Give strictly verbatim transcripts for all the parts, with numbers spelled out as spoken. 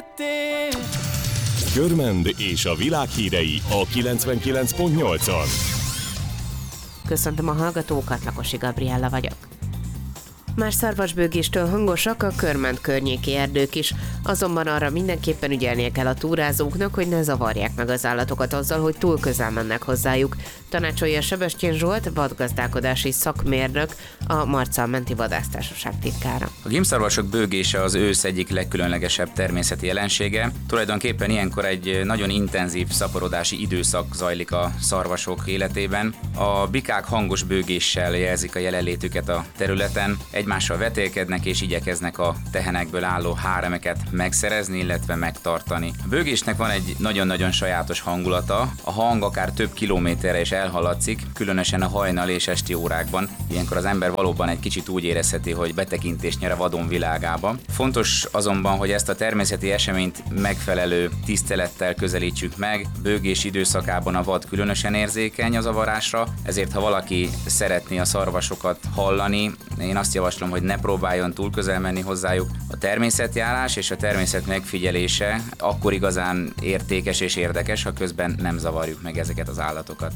szerettél. Körmend és a világ hírei a kilencvenkilenc pont nyolcon. Köszöntöm a hallgatókat, Lakosi Gabriella vagyok. Már szarvasbőgéstől hangosak a Körmend környéki erdők is, azonban arra mindenképpen ügyelnie kell a túrázóknak, hogy ne zavarják meg az állatokat azzal, hogy túl közel mennek hozzájuk. Tanácsolja Sebestyén Zsolt, vadgazdálkodási szakmérnök, a Marcal-menti Vadásztársaság titkára. A gimbszarvasok bőgése az ősz egyik legkülönlegesebb természeti jelensége. Tulajdonképpen ilyenkor egy nagyon intenzív szaporodási időszak zajlik a szarvasok életében. A bikák hangos bőgéssel jelzik a jelenlétüket a területen, egymással vetélkednek és igyekeznek a tehenekből álló háremeket megszerezni, illetve megtartani. A bőgésnek van egy nagyon-nagyon sajátos hangulata, a hang akár több kilométerre is elhaladszik, különösen a hajnal és esti órákban. Ilyenkor az ember valóban egy kicsit úgy érezheti, hogy betekintést nyer a vadon világába. Fontos azonban, hogy ezt a természeti eseményt megfelelő tisztelettel közelítsük meg. Bőgés időszakában a vad különösen érzékeny a zavarásra, ezért ha valaki szeretné a szarvasokat hallani, én azt javaslom, hogy ne próbáljon túl közel menni hozzájuk. A természetjárás és a természet megfigyelése akkor igazán értékes és érdekes, ha közben nem zavarjuk meg ezeket az állatokat.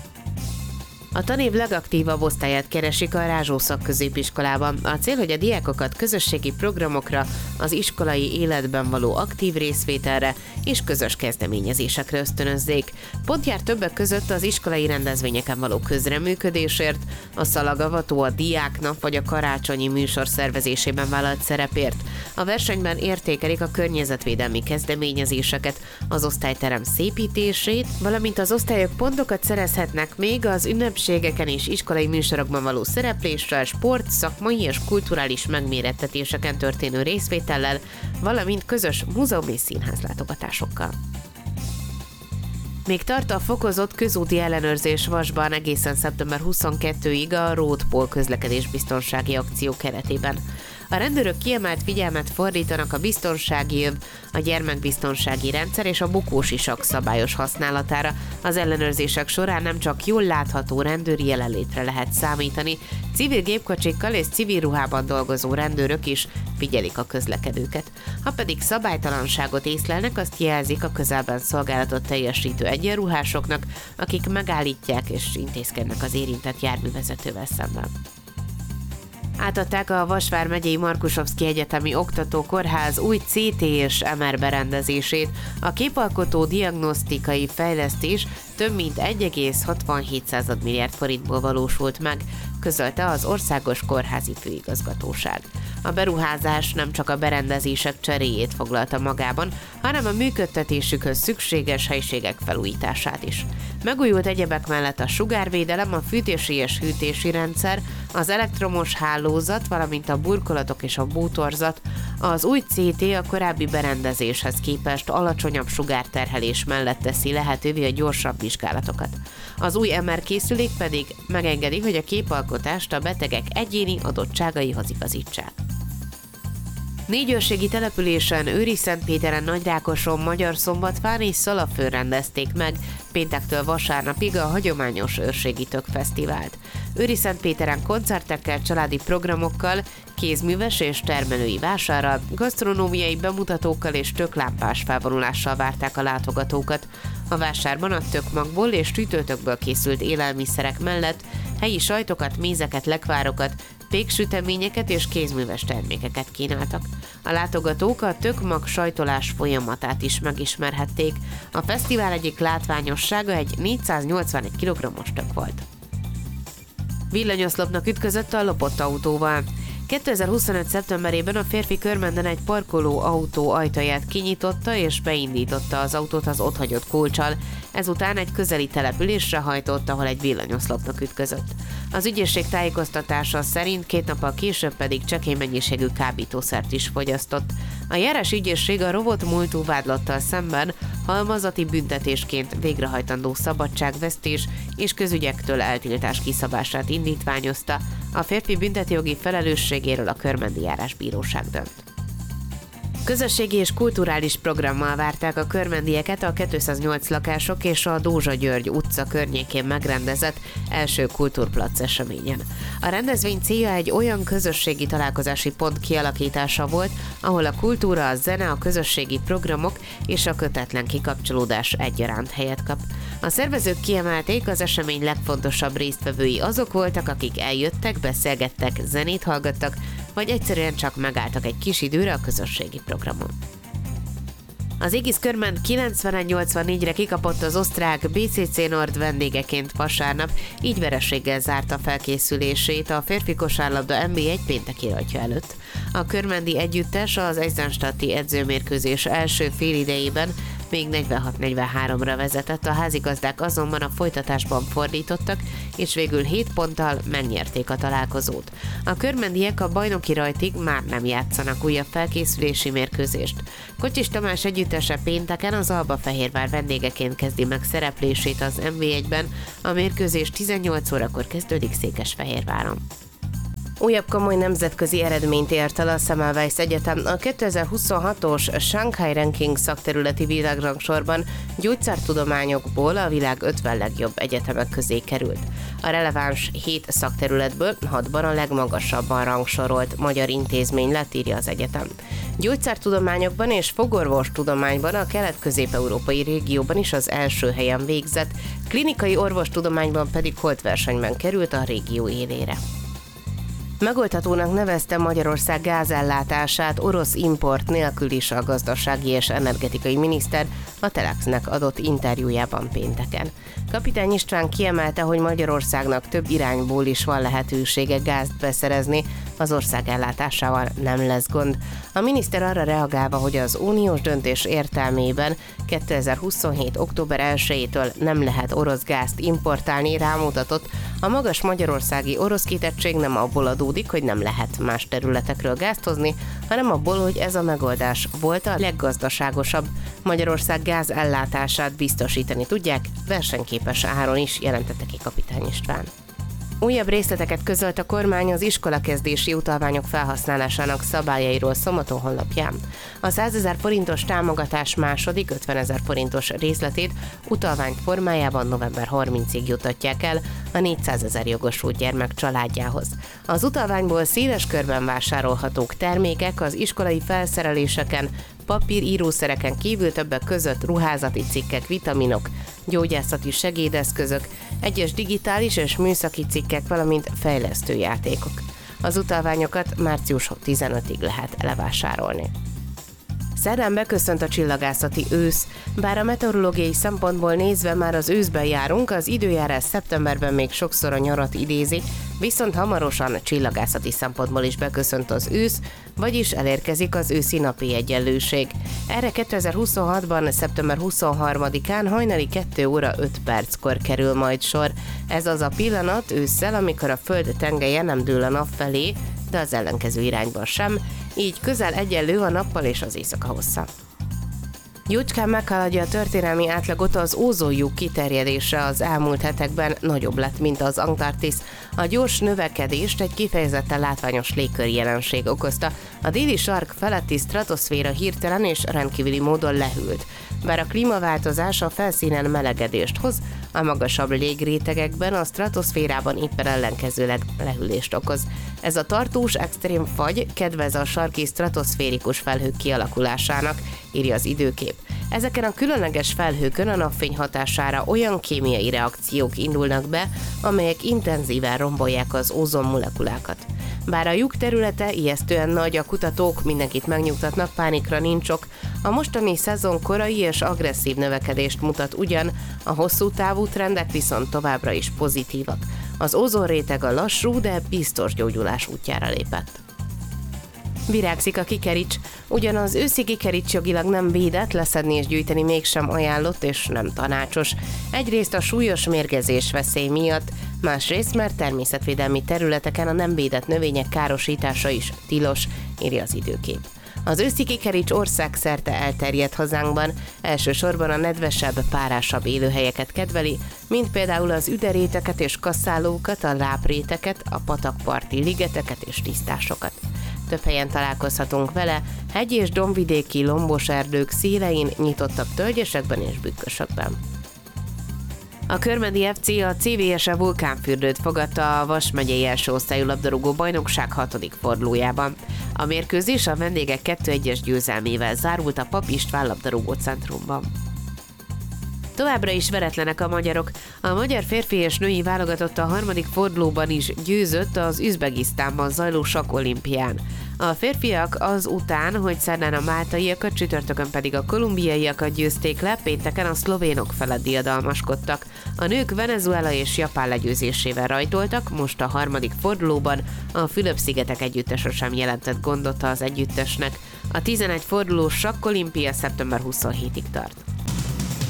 A tanév legaktívabb osztályát keresik a Rázsó szakközépiskolában. A cél, hogy a diákokat közösségi programokra, az iskolai életben való aktív részvételre és közös kezdeményezésekre ösztönözzék. Pont jár többek között az iskolai rendezvényeken való közreműködésért, a szalagavató, a diáknap vagy a karácsonyi műsor szervezésében vállalt szerepért. A versenyben értékelik a környezetvédelmi kezdeményezéseket, az osztályterem szépítését, valamint az osztályok pontokat szerezhetnek még az ünnepségeken és iskolai műsorokban való szerepléssel, sport, szakmai és kulturális megmérettetéseken történő részvétellel, valamint közös múzeum és színház látogatásokkal. Még tart a fokozott közúti ellenőrzés Vasban egészen szeptember huszonkettedikéig a Roadpol közlekedésbiztonsági akció keretében. A rendőrök kiemelt figyelmet fordítanak a biztonsági öv, a gyermekbiztonsági rendszer és a bukósisak szabályos használatára. Az ellenőrzések során nem csak jól látható rendőri jelenlétre lehet számítani, civil gépkocsikkal és civil ruhában dolgozó rendőrök is figyelik a közlekedőket. Ha pedig szabálytalanságot észlelnek, azt jelzik a közelben szolgálatot teljesítő egyenruhásoknak, akik megállítják és intézkednek az érintett járművezetővel szemben. Átadták a Vas vármegyei Markusovszki Egyetemi Oktatókórház új cé té és em er berendezését. A képalkotó diagnosztikai fejlesztés több mint egy egész hatvanhét milliárd forintból valósult meg, közölte az Országos Kórházi Főigazgatóság. A beruházás nem csak a berendezések cseréjét foglalta magában, hanem a működtetésükhöz szükséges helyiségek felújítását is. Megújult egyebek mellett a sugárvédelem, a fűtési és hűtési rendszer, az elektromos hálózat, valamint a burkolatok és a bútorzat. Az új cé té a korábbi berendezéshez képest alacsonyabb sugárterhelés mellett teszi lehetővé a gyorsabb vizsgálatokat. Az új em er készülék pedig megengedi, hogy a képalkotást a betegek egyéni adottságaihoz igazítsák. Négy őrségi településen, Őriszentpéteren, Nagyrákoson, Magyarszombatfán és Szalaföldön rendezték meg péntektől vasárnapig a hagyományos őrségi tökfesztivált. Őriszentpéteren koncertekkel, családi programokkal, kézműves és termelői vásárral, gasztronómiai bemutatókkal és töklámpás felvonulással várták a látogatókat. A vásárban a tökmagból és tütőtökből készült élelmiszerek mellett helyi sajtokat, mézeket, lekvárokat, péksüteményeket és kézműves termékeket kínáltak. A látogatók a tökmag sajtolás folyamatát is megismerhették. A fesztivál egyik látványossága egy négyszáznyolcvanegy kilogrammos tök volt. Villanyoszlopnak ütközött a lopott autóval. kétezer-huszonöt. szeptemberében a férfi Körmenden egy parkoló autó ajtaját kinyitotta és beindította az autót az otthagyott kulccsal. Ezután egy közeli településre hajtott, ahol egy villanyoszlopnak ütközött. Az ügyészség tájékoztatása szerint két nappal később pedig csekély mennyiségű kábítószert is fogyasztott. A járás ügyészség a rovott múltú vádlattal szemben halmazati büntetésként végrehajtandó szabadságvesztés és közügyektől eltiltás kiszabását indítványozta. A férfi büntetőjogi felelősségéről a körmendi járásbíróság dönt. Közösségi és kulturális programmal várták a körmendieket a kétszáznyolc lakások és a Dózsa György utca környékén megrendezett első Kulturplatz eseményen. A rendezvény célja egy olyan közösségi találkozási pont kialakítása volt, ahol a kultúra, a zene, a közösségi programok és a kötetlen kikapcsolódás egyaránt helyet kap. A szervezők kiemelték, az esemény legfontosabb résztvevői azok voltak, akik eljöttek, beszélgettek, zenét hallgattak, vagy egyszerűen csak megálltak egy kis időre a közösségi programon. Az Aegis Körmend kilencven nyolcvannégyre kikapott az osztrák bé cé cé Nord vendégeként vasárnap, így vereséggel zárta felkészülését a férfi kosárlabda en bé egy pénteki rajtja előtt. A körmendi együttes az Eisenstadti edzőmérkőzés első félidejében még negyvenhat negyvenháromra vezetett, a házigazdák azonban a folytatásban fordítottak, és végül hét ponttal megnyerték a találkozót. A körmendiek a bajnoki rajtig már nem játszanak újabb felkészülési mérkőzést. Kocsis Tamás együttese pénteken az Albafehérvár vendégeként kezdi meg szereplését az en bé egyben, a mérkőzés tizennyolc órakor kezdődik Székesfehérváron. Újabb komoly nemzetközi eredményt ért el a Semmelweis Egyetem. A kétezer-huszonhatos Shanghai Ranking szakterületi világrangsorban gyógyszertudományokból a világ ötven legjobb egyetemek közé került. A releváns hét szakterületből hatban a legmagasabban rangsorolt magyar intézmény lett, írja az egyetem. Gyógyszertudományokban és fogorvostudományban a kelet-közép-európai régióban is az első helyen végzett, klinikai orvostudományban pedig holtversenyben került a régió élére. Megoldhatónak nevezte Magyarország gázellátását orosz import nélkül is a gazdasági és energetikai miniszter a Telexnek adott interjújában pénteken. Kapitány István kiemelte, hogy Magyarországnak több irányból is van lehetősége gázt beszerezni, az ország ellátásával nem lesz gond. A miniszter arra reagálva, hogy az uniós döntés értelmében kétezer-huszonhét. október elsejétől nem lehet orosz gázt importálni, rámutatott, a magas magyarországi orosz kitettség nem abból adódik, hogy nem lehet más területekről gázt hozni, hanem abból, hogy ez a megoldás volt a leggazdaságosabb. Magyarország gáz ellátását biztosítani tudják, versenyképes áron is, jelentette ki Kapitány István. Újabb részleteket közölt a kormány az iskolakezdési utalványok felhasználásának szabályairól Szombaton honlapján. A százezer forintos támogatás második ötvenezer forintos részletét utalvány formájában november harmincadikáig jutatják el a négyszázezer jogosult gyermek családjához. Az utalványból széles körben vásárolhatók termékek az iskolai felszereléseken, papír, írószereken kívül többek között ruházati cikkek, vitaminok, gyógyászati segédeszközök, egyes digitális és műszaki cikkek, valamint fejlesztőjátékok. Az utalványokat március tizenötödikéig lehet elvásárolni. Szerdán beköszönt a csillagászati ősz. Bár a meteorológiai szempontból nézve már az őszben járunk, az időjárás szeptemberben még sokszor a nyarat idézi, viszont hamarosan csillagászati szempontból is beköszönt az ősz, vagyis elérkezik az őszi napi egyenlőség. Erre kétezer-huszonhatban. szeptember huszonharmadikán hajnali kettő óra öt perckor kerül majd sor. Ez az a pillanat ősszel, amikor a Föld tengelye nem dől a nap felé, de az ellenkező irányban sem, így közel egyenlő a nappal és az éjszaka hossza. Jócskán meghaladja a történelmi átlagot az ózonlyuk kiterjedése az elmúlt hetekben, nagyobb lett, mint az Antarktisz. A gyors növekedést egy kifejezetten látványos légköri jelenség okozta. A déli sark feletti stratoszféra hirtelen és rendkívüli módon lehűlt. Bár a klímaváltozás a felszínen melegedést hoz, a magasabb légrétegekben, a stratoszférában éppen ellenkezőleg lehűlést okoz. Ez a tartós extrém fagy kedvez a sarki stratoszférikus felhők kialakulásának, írja az Időkép. Ezeken a különleges felhőkön a napfény hatására olyan kémiai reakciók indulnak be, amelyek intenzíven rombolják az ózonmolekulákat. Bár a lyuk területe ijesztően nagy, a kutatók mindenkit megnyugtatnak, pánikra nincs ok. A mostani szezon korai és agresszív növekedést mutat ugyan, a hosszú távú trendek viszont továbbra is pozitívak. Az ózonréteg a lassú, de biztos gyógyulás útjára lépett. Virágzik a kikerics. Ugyan az őszi kikerics jogilag nem védett, leszedni és gyűjteni mégsem ajánlott és nem tanácsos. Egyrészt a súlyos mérgezés veszély miatt, másrészt, mert természetvédelmi területeken a nem védett növények károsítása is tilos, írja az Időkép. Az őszi kikerics országszerte elterjedt hazánkban, elsősorban a nedvesebb, párásabb élőhelyeket kedveli, mint például az üderéteket és kasszálókat, a lápréteket, a patakparti ligeteket és tisztásokat. több helyen találkozhatunk vele, hegy- és dombvidéki lombos erdők szélein, nyitottabb tölgyesekben és bükkösökben. A Körmendi ef cé a cé vé es e vulkánfürdőt fogadta a Vas megyei első osztályú labdarúgó bajnokság hatodik fordulójában. A mérkőzés a vendégek kettő egyes győzelmével zárult a Pap István labdarúgó centrumban. Továbbra is veretlenek a magyarok. A magyar férfi és női válogatott a harmadik fordulóban is győzött az Üzbegisztánban zajló sakkolimpián. A férfiak az után, hogy szerdán a máltaiakat, csütörtökön pedig a kolumbiaiakat győzték le, pénteken a szlovénok felett diadalmaskodtak. A nők Venezuela és Japán legyőzésével rajtoltak, most a harmadik fordulóban a Fülöp-szigetek együttese sem jelentett gondot az együttesnek. A tizenegy fordulós sakkolimpia szeptember huszonhetedikéig tart.